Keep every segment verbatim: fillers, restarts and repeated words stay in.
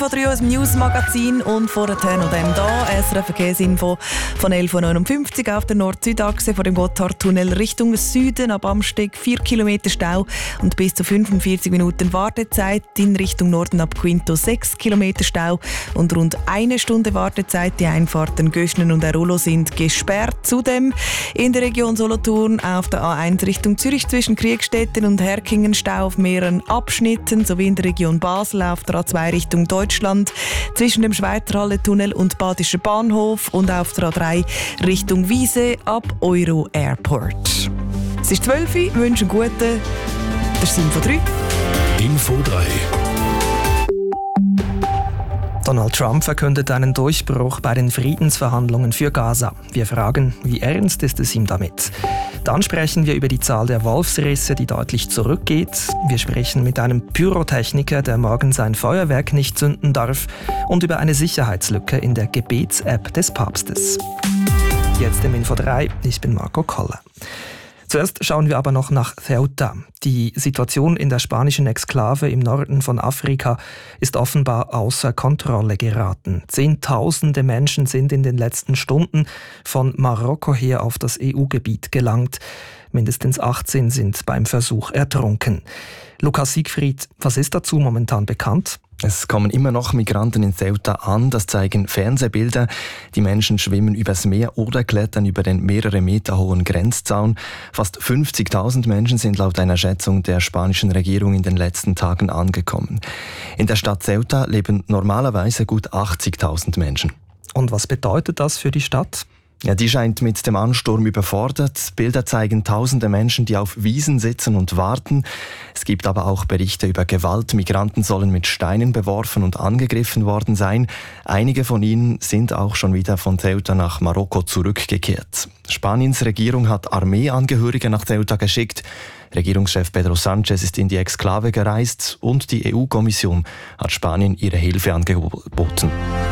vor drei aus dem News-Magazin und vorher noch dem da. S R F Verkehrsinfo von elf Uhr neunundfünfzig auf der Nord-Süd-Achse vor dem Gotthardtunnel Richtung Süden. Ab Amsteg vier Kilometer Stau und bis zu fünfundvierzig Minuten Wartezeit. In Richtung Norden ab Quinto sechs Kilometer Stau und rund eine Stunde Wartezeit. Die Einfahrten Göschnen und Airolo sind gesperrt. Zudem in der Region Solothurn auf der A eins Richtung Zürich zwischen Kriegstetten und Herkingen Stau auf mehreren Abschnitten sowie in der Region Basel auf der A zwei Richtung Deutschland zwischen dem Schweizerhalle-Tunnel und Badischer Bahnhof und auf der A drei Richtung Wiese ab Euro Airport. Es ist zwölf Uhr, ich wünsche einen guten. Das ist Info drei. Info drei. Donald Trump verkündet einen Durchbruch bei den Friedensverhandlungen für Gaza. Wir fragen, wie ernst ist es ihm damit? Dann sprechen wir über die Zahl der Wolfsrisse, die deutlich zurückgeht. Wir sprechen mit einem Pyrotechniker, der morgen sein Feuerwerk nicht zünden darf. Und über eine Sicherheitslücke in der Gebets-App des Papstes. Jetzt im Info drei, ich bin Marco Koller. Zuerst schauen wir aber noch nach Ceuta. Die Situation in der spanischen Exklave im Norden von Afrika ist offenbar außer Kontrolle geraten. Zehntausende Menschen sind in den letzten Stunden von Marokko her auf das E U-Gebiet gelangt. Mindestens achtzehn sind beim Versuch ertrunken. Lukas Siegfried, was ist dazu momentan bekannt? Es kommen immer noch Migranten in Ceuta an, das zeigen Fernsehbilder. Die Menschen schwimmen übers Meer oder klettern über den mehrere Meter hohen Grenzzaun. Fast fünfzigtausend Menschen sind laut einer Schätzung der spanischen Regierung in den letzten Tagen angekommen. In der Stadt Ceuta leben normalerweise gut achtzigtausend Menschen. Und was bedeutet das für die Stadt? Ja, die scheint mit dem Ansturm überfordert. Bilder zeigen tausende Menschen, die auf Wiesen sitzen und warten. Es gibt aber auch Berichte über Gewalt. Migranten sollen mit Steinen beworfen und angegriffen worden sein. Einige von ihnen sind auch schon wieder von Ceuta nach Marokko zurückgekehrt. Spaniens Regierung hat Armeeangehörige nach Ceuta geschickt. Regierungschef Pedro Sánchez ist in die Exklave gereist und die E U-Kommission hat Spanien ihre Hilfe angeboten.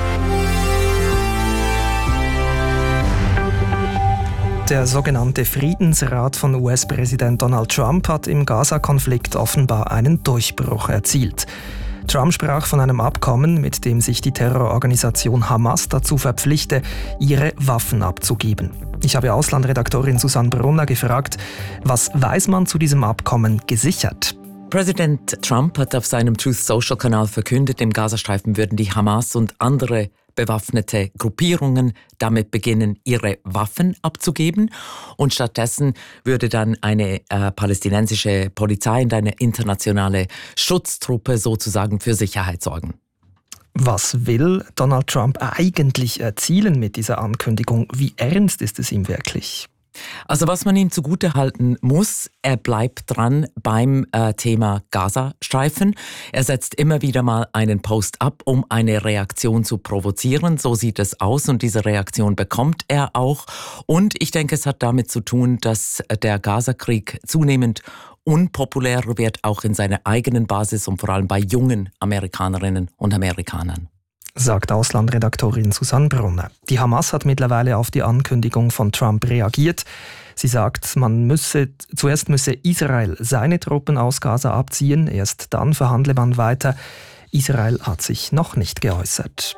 Der sogenannte Friedensrat von U S-Präsident Donald Trump hat im Gaza-Konflikt offenbar einen Durchbruch erzielt. Trump sprach von einem Abkommen, mit dem sich die Terrororganisation Hamas dazu verpflichte, ihre Waffen abzugeben. Ich habe Auslandredaktorin Susanne Brunner gefragt, was weiß man zu diesem Abkommen gesichert? Präsident Trump hat auf seinem Truth Social-Kanal verkündet, im Gazastreifen würden die Hamas und andere bewaffnete Gruppierungen damit beginnen, ihre Waffen abzugeben. Und stattdessen würde dann eine äh, palästinensische Polizei und eine internationale Schutztruppe sozusagen für Sicherheit sorgen. Was will Donald Trump eigentlich erzielen mit dieser Ankündigung? Wie ernst ist es ihm wirklich? Also was man ihm zugutehalten muss, er bleibt dran beim äh, Thema Gazastreifen. Er setzt immer wieder mal einen Post ab, um eine Reaktion zu provozieren. So sieht es aus und diese Reaktion bekommt er auch. Und ich denke, es hat damit zu tun, dass der Gazakrieg zunehmend unpopulärer wird, auch in seiner eigenen Basis und vor allem bei jungen Amerikanerinnen und Amerikanern. Sagt Auslandredaktorin Susanne Brunner. Die Hamas hat mittlerweile auf die Ankündigung von Trump reagiert. Sie sagt, man müsse, zuerst müsse Israel seine Truppen aus Gaza abziehen, erst dann verhandle man weiter. Israel hat sich noch nicht geäußert.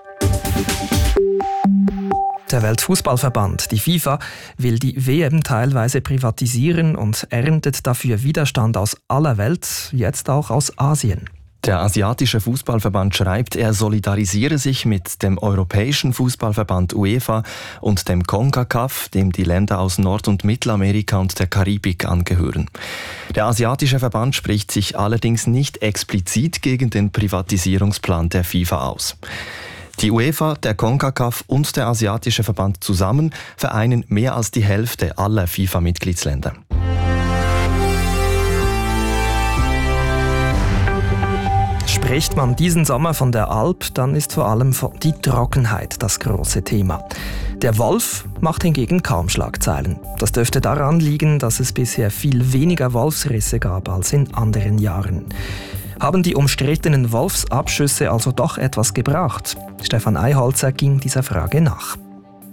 Der Weltfußballverband, die FIFA, will die W M teilweise privatisieren und erntet dafür Widerstand aus aller Welt, jetzt auch aus Asien. Der asiatische Fußballverband schreibt, er solidarisiere sich mit dem Europäischen Fußballverband UEFA und dem CONCACAF, dem die Länder aus Nord- und Mittelamerika und der Karibik angehören. Der asiatische Verband spricht sich allerdings nicht explizit gegen den Privatisierungsplan der FIFA aus. Die UEFA, der CONCACAF und der asiatische Verband zusammen vereinen mehr als die Hälfte aller FIFA-Mitgliedsländer. Spricht man diesen Sommer von der Alp, dann ist vor allem die Trockenheit das große Thema. Der Wolf macht hingegen kaum Schlagzeilen. Das dürfte daran liegen, dass es bisher viel weniger Wolfsrisse gab als in anderen Jahren. Haben die umstrittenen Wolfsabschüsse also doch etwas gebracht? Stefan Eiholzer ging dieser Frage nach.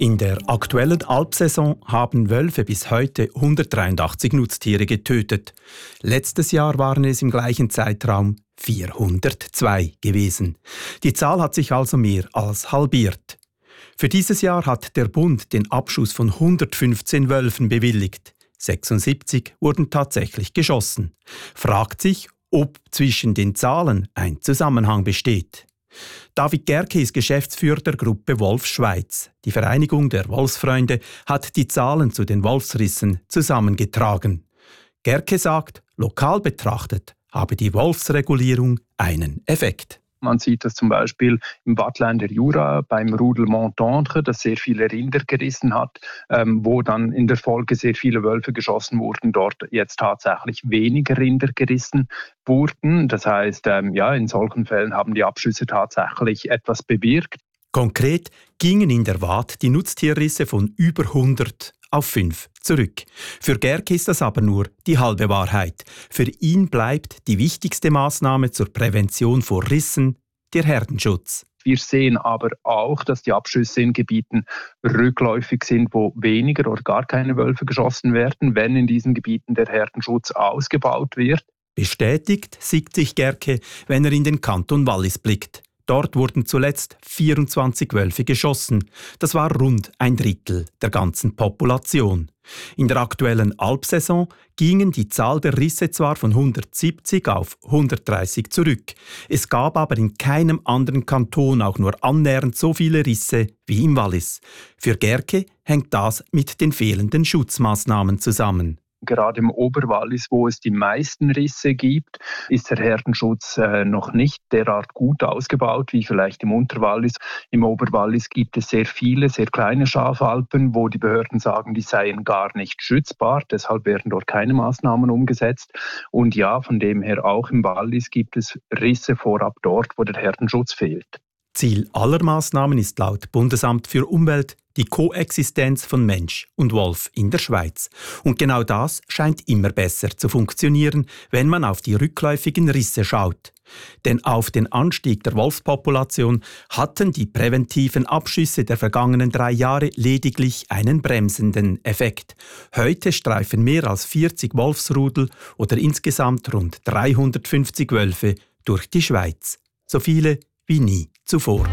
In der aktuellen Alpsaison haben Wölfe bis heute hundertdreiundachtzig Nutztiere getötet. Letztes Jahr waren es im gleichen Zeitraum vierhundertzwei gewesen. Die Zahl hat sich also mehr als halbiert. Für dieses Jahr hat der Bund den Abschuss von hundertfünfzehn Wölfen bewilligt. sechsundsiebzig wurden tatsächlich geschossen. Fragt sich, ob zwischen den Zahlen ein Zusammenhang besteht. David Gerke ist Geschäftsführer der Gruppe Wolf Schweiz. Die Vereinigung der Wolfsfreunde hat die Zahlen zu den Wolfsrissen zusammengetragen. Gerke sagt, lokal betrachtet habe die Wolfsregulierung einen Effekt. Man sieht das zum Beispiel im Waadtländer Jura beim Rudel Montendre, das sehr viele Rinder gerissen hat, ähm, wo dann in der Folge sehr viele Wölfe geschossen wurden, dort jetzt tatsächlich weniger Rinder gerissen wurden. Das heißt, ähm, ja, in solchen Fällen haben die Abschüsse tatsächlich etwas bewirkt. Konkret gingen in der Waadt die Nutztierrisse von über hundert auf fünf zurück. Für Gerke ist das aber nur die halbe Wahrheit. Für ihn bleibt die wichtigste Maßnahme zur Prävention vor Rissen der Herdenschutz. Wir sehen aber auch, dass die Abschüsse in Gebieten rückläufig sind, wo weniger oder gar keine Wölfe geschossen werden, wenn in diesen Gebieten der Herdenschutz ausgebaut wird. Bestätigt sieht sich Gerke, wenn er in den Kanton Wallis blickt. Dort wurden zuletzt vierundzwanzig Wölfe geschossen. Das war rund ein Drittel der ganzen Population. In der aktuellen Alpsaison gingen die Zahl der Risse zwar von hundertsiebzig auf hundertdreißig zurück. Es gab aber in keinem anderen Kanton auch nur annähernd so viele Risse wie im Wallis. Für Gerke hängt das mit den fehlenden Schutzmaßnahmen zusammen. Gerade im Oberwallis, wo es die meisten Risse gibt, ist der Herdenschutz äh, noch nicht derart gut ausgebaut wie vielleicht im Unterwallis. Im Oberwallis gibt es sehr viele, sehr kleine Schafalpen, wo die Behörden sagen, die seien gar nicht schützbar. Deshalb werden dort keine Maßnahmen umgesetzt. Und ja, von dem her auch im Wallis gibt es Risse vorab dort, wo der Herdenschutz fehlt. Ziel aller Maßnahmen ist laut Bundesamt für Umwelt die Koexistenz von Mensch und Wolf in der Schweiz. Und genau das scheint immer besser zu funktionieren, wenn man auf die rückläufigen Risse schaut. Denn auf den Anstieg der Wolfspopulation hatten die präventiven Abschüsse der vergangenen drei Jahre lediglich einen bremsenden Effekt. Heute streifen mehr als vierzig Wolfsrudel oder insgesamt rund dreihundertfünfzig Wölfe durch die Schweiz. So viele wie nie zuvor.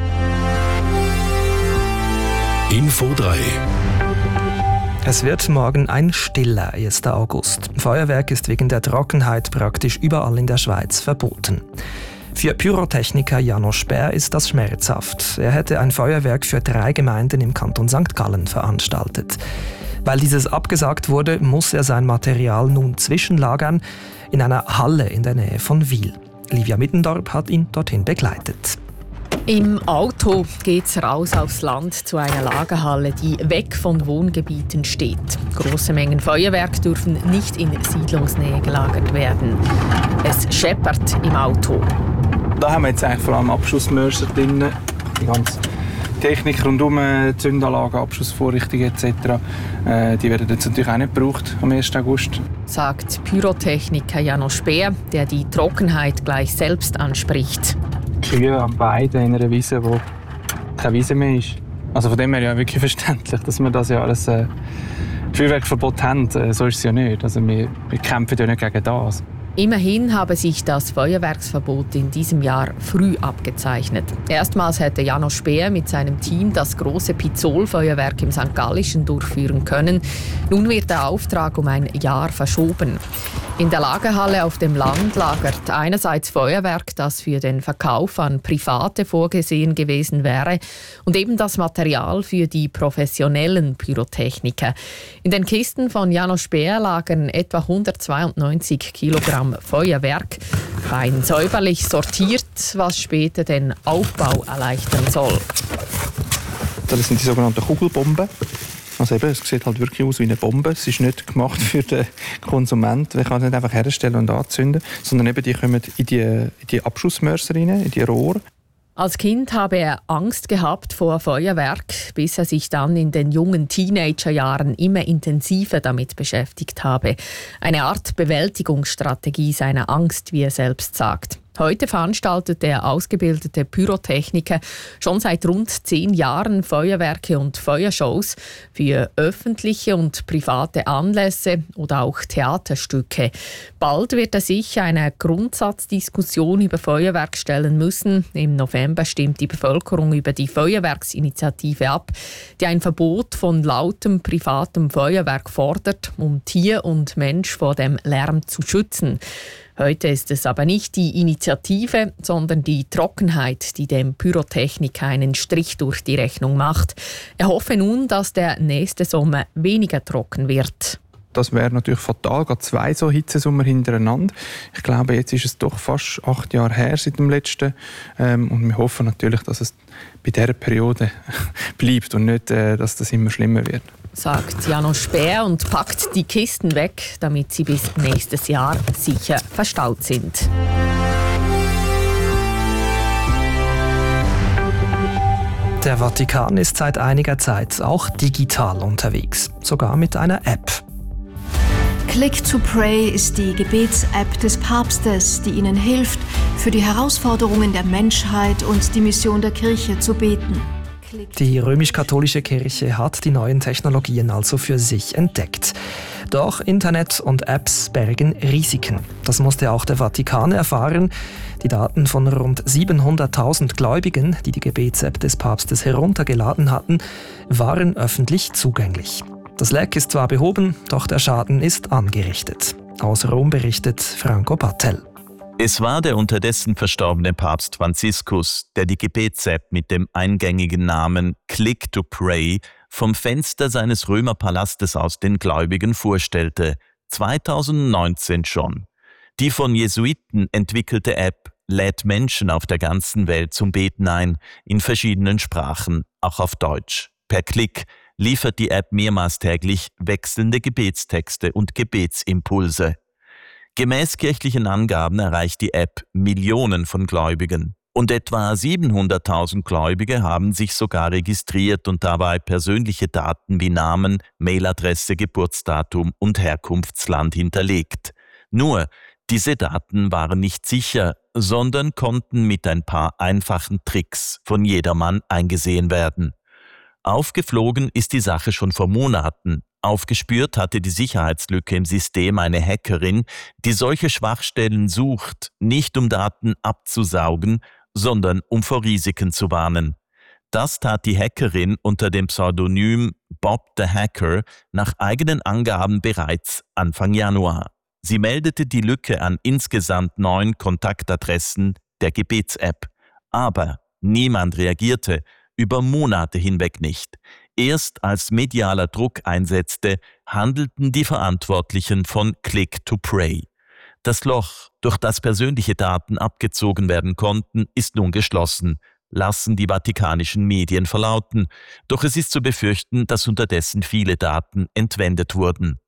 Info drei. Es wird morgen ein stiller erster August. Feuerwerk ist wegen der Trockenheit praktisch überall in der Schweiz verboten. Für Pyrotechniker Janosch Speer ist das schmerzhaft. Er hätte ein Feuerwerk für drei Gemeinden im Kanton Sankt Gallen veranstaltet. Weil dieses abgesagt wurde, muss er sein Material nun zwischenlagern in einer Halle in der Nähe von Wil. Livia Mittendorp hat ihn dorthin begleitet. Im Auto geht's raus aufs Land zu einer Lagerhalle, die weg von Wohngebieten steht. Große Mengen Feuerwerk dürfen nicht in Siedlungsnähe gelagert werden. Es scheppert im Auto. Da haben wir jetzt eigentlich vor allem Abschussmörser drin, die ganze Technik rundum, Zündanlagen, Abschussvorrichtungen et cetera. Äh, die werden jetzt natürlich auch nicht gebraucht am ersten August. Sagt Pyrotechniker Janosch Speer, der die Trockenheit gleich selbst anspricht. Kühe am Weiden in einer Wiese, wo keine Wiese mehr ist. Also von dem her ja wirklich verständlich, dass wir das ja alles äh, Feuerwerkverbot haben. Äh, so ist es ja nicht. Also wir, wir kämpfen ja nicht gegen das. Immerhin habe sich das Feuerwerksverbot in diesem Jahr früh abgezeichnet. Erstmals hätte Janosch Speer mit seinem Team das große Pizol-Feuerwerk im Sankt Gallischen durchführen können. Nun wird der Auftrag um ein Jahr verschoben. In der Lagerhalle auf dem Land lagert einerseits Feuerwerk, das für den Verkauf an Private vorgesehen gewesen wäre, und eben das Material für die professionellen Pyrotechniker. In den Kisten von Janosch Speer lagern etwa hundertzweiundneunzig Kilogramm Feuerwerk, fein säuberlich sortiert, was später den Aufbau erleichtern soll. Das sind die sogenannten Kugelbomben. Also eben, es sieht halt wirklich aus wie eine Bombe. Es ist nicht gemacht für den Konsument. Man kann es nicht einfach herstellen und anzünden, sondern eben die kommen in die, in die Abschussmörser rein, in die Rohre. Als Kind habe er Angst gehabt vor Feuerwerk, bis er sich dann in den jungen Teenagerjahren immer intensiver damit beschäftigt habe. Eine Art Bewältigungsstrategie seiner Angst, wie er selbst sagt. Heute veranstaltet der ausgebildete Pyrotechniker schon seit rund zehn Jahren Feuerwerke und Feuershows für öffentliche und private Anlässe oder auch Theaterstücke. Bald wird er sich einer Grundsatzdiskussion über Feuerwerk stellen müssen. Im November stimmt die Bevölkerung über die Feuerwerksinitiative ab, die ein Verbot von lautem privatem Feuerwerk fordert, um Tier und Mensch vor dem Lärm zu schützen. Heute ist es aber nicht die Initiative, sondern die Trockenheit, die dem Pyrotechniker einen Strich durch die Rechnung macht. Er hoffe nun, dass der nächste Sommer weniger trocken wird. Das wäre natürlich fatal, gerade zwei so Hitzesommer hintereinander. Ich glaube, jetzt ist es doch fast acht Jahre her seit dem letzten. Ähm, und wir hoffen natürlich, dass es bei dieser Periode bleibt und nicht, äh, dass das immer schlimmer wird. Sagt Janos Speer und packt die Kisten weg, damit sie bis nächstes Jahr sicher verstaut sind. Der Vatikan ist seit einiger Zeit auch digital unterwegs, sogar mit einer App. Click to Pray ist die Gebets-App des Papstes, die Ihnen hilft, für die Herausforderungen der Menschheit und die Mission der Kirche zu beten. Die römisch-katholische Kirche hat die neuen Technologien also für sich entdeckt. Doch Internet und Apps bergen Risiken. Das musste auch der Vatikan erfahren. Die Daten von rund siebenhunderttausend Gläubigen, die die Gebets-App des Papstes heruntergeladen hatten, waren öffentlich zugänglich. Das Leck ist zwar behoben, doch der Schaden ist angerichtet. Aus Rom berichtet Franco Battel. Es war der unterdessen verstorbene Papst Franziskus, der die Gebets-App mit dem eingängigen Namen Click to Pray vom Fenster seines Römerpalastes aus den Gläubigen vorstellte, zweitausendneunzehn schon. Die von Jesuiten entwickelte App lädt Menschen auf der ganzen Welt zum Beten ein, in verschiedenen Sprachen, auch auf Deutsch. Per Klick liefert die App mehrmals täglich wechselnde Gebetstexte und Gebetsimpulse. Gemäß kirchlichen Angaben erreicht die App Millionen von Gläubigen. Und etwa siebenhunderttausend Gläubige haben sich sogar registriert und dabei persönliche Daten wie Namen, Mailadresse, Geburtsdatum und Herkunftsland hinterlegt. Nur, diese Daten waren nicht sicher, sondern konnten mit ein paar einfachen Tricks von jedermann eingesehen werden. Aufgeflogen ist die Sache schon vor Monaten. Aufgespürt hatte die Sicherheitslücke im System eine Hackerin, die solche Schwachstellen sucht, nicht um Daten abzusaugen, sondern um vor Risiken zu warnen. Das tat die Hackerin unter dem Pseudonym Bob the Hacker nach eigenen Angaben bereits Anfang Januar. Sie meldete die Lücke an insgesamt neun Kontaktadressen der Gebets-App. Aber niemand reagierte, über Monate hinweg nicht. Erst als medialer Druck einsetzte, handelten die Verantwortlichen von Click to Pray. Das Loch, durch das persönliche Daten abgezogen werden konnten, ist nun geschlossen, lassen die vatikanischen Medien verlauten. Doch es ist zu befürchten, dass unterdessen viele Daten entwendet wurden.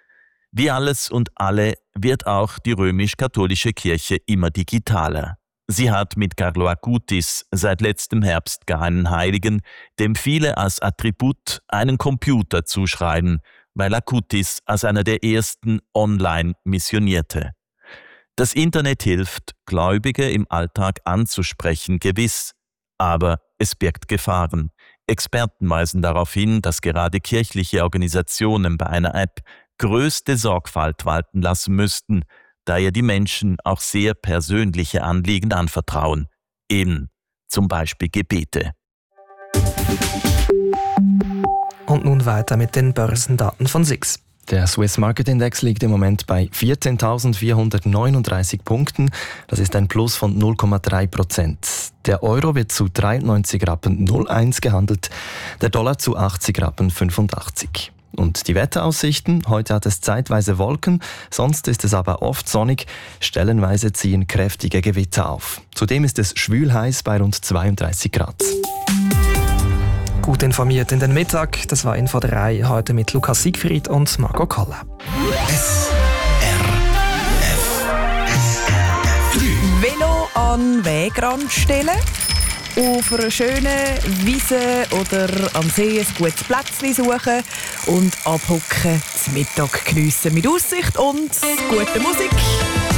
Wie alles und alle wird auch die römisch-katholische Kirche immer digitaler. Sie hat mit Carlo Acutis seit letztem Herbst gar einen Heiligen, dem viele als Attribut einen Computer zuschreiben, weil Acutis als einer der ersten online missionierte. Das Internet hilft, Gläubige im Alltag anzusprechen, gewiss, aber es birgt Gefahren. Experten weisen darauf hin, dass gerade kirchliche Organisationen bei einer App größte Sorgfalt walten lassen müssten, da ihr die Menschen auch sehr persönliche Anliegen anvertrauen, eben zum Beispiel Gebete. Und nun weiter mit den Börsendaten von S I X. Der Swiss Market Index liegt im Moment bei vierzehntausendvierhundertneununddreißig Punkten. Das ist ein Plus von null Komma drei Prozent. Der Euro wird zu dreiundneunzig Rappen null eins gehandelt, der Dollar zu achtzig Rappen fünfundachtzig. Und die Wetteraussichten? Heute hat es zeitweise Wolken, sonst ist es aber oft sonnig. Stellenweise ziehen kräftige Gewitter auf. Zudem ist es schwül heiß bei rund zweiunddreißig Grad. Gut informiert in den Mittag. Das war Info drei, heute mit Lukas Siegfried und Marco Koller. S R F Velo an Wegrand stellen, auf einer schönen Wiese oder am See ein gutes Plätzchen suchen und abhocken, zum Mittag geniessen mit Aussicht und guter Musik.